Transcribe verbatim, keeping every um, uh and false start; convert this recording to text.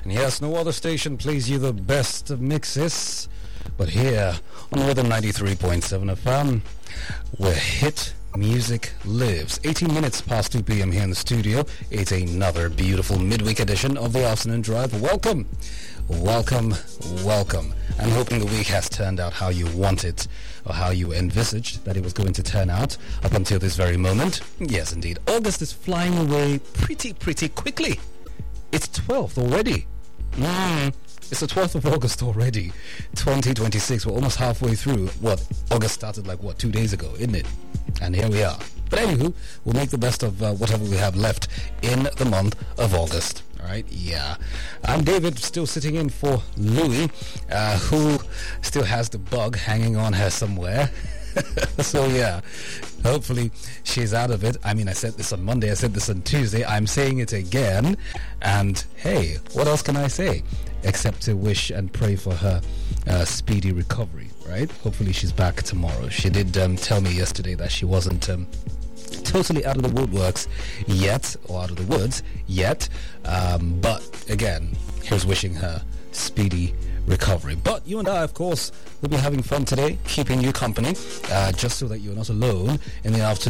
And yes, no other station plays you the best of mixes, but here on Rhythm ninety-three point seven F M, where hit music lives. eighteen minutes past two p.m. here in the studio. It's another beautiful midweek edition of the Afternoon Drive. Welcome, welcome, welcome. I'm hoping the week has turned out how you want it, or how you envisaged that it was going to turn out up until this very moment. Yes, indeed. August is flying away pretty, pretty quickly. It's twelfth already. Mm, it's the twelfth of August already. twenty twenty-six. We're almost halfway through. What? August started like, what, two days ago, isn't it? And here we are. But anywho, we'll make the best of uh, whatever we have left in the month of August. All right, yeah. I'm David, still sitting in for Louie, uh, who still has the bug hanging on her somewhere. So yeah, hopefully she's out of it. I mean, I said this on Monday, I said this on Tuesday, I'm saying it again. And hey, what else can I say except to wish and pray for her uh, speedy recovery, right? Hopefully she's back tomorrow. She did um, tell me yesterday that she wasn't um, totally out of the woodworks yet, or out of the woods yet, um, but again, here's wishing her speedy recovery. But you and I, of course, will be having fun today, keeping you company, uh, just so that you're not alone in the afternoon.